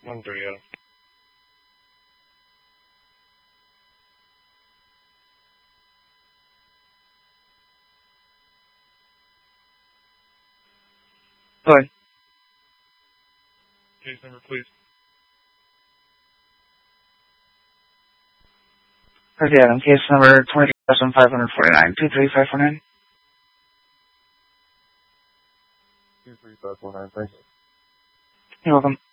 130, Adam. Go ahead. Case number, please. Okay, Adam. Case number 23,549. 23549. 23549, thank you. You're welcome.